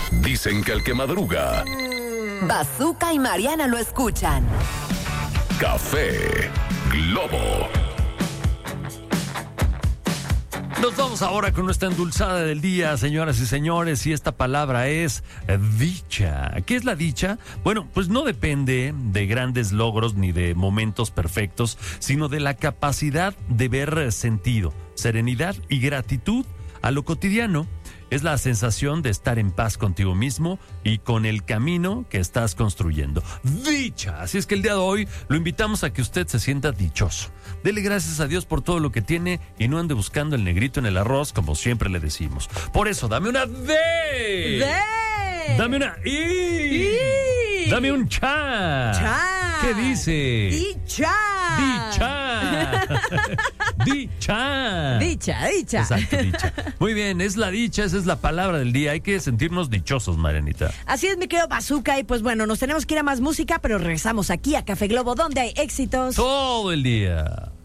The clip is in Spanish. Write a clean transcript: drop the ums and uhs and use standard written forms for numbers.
Dicen que el que madruga, Bazooka y Mariana lo escuchan. Café Globo. Nos vamos ahora con nuestra endulzada del día, señoras y señores, y esta palabra es dicha. ¿Qué es la dicha? Bueno, pues no depende de grandes logros ni de momentos perfectos, sino de la capacidad de ver sentido, serenidad y gratitud a lo cotidiano. Es la sensación de estar en paz contigo mismo y con el camino que estás construyendo. Dicha. Así es que el día de hoy lo invitamos a que usted se sienta dichoso. Dele gracias a Dios por todo lo que tiene y no ande buscando el negrito en el arroz, como siempre le decimos. Por eso, dame una D. Dame una I. Dame un cha. ¿Qué dice? Dicha. Dicha. Dicha. Exacto, dicha. Muy bien, es la dicha, esa es la palabra del día. Hay que sentirnos dichosos, Marianita. Así es, mi querido Bazooka. Y pues bueno, nos tenemos que ir a más música, pero regresamos aquí a Café Globo, donde hay éxitos todo el día.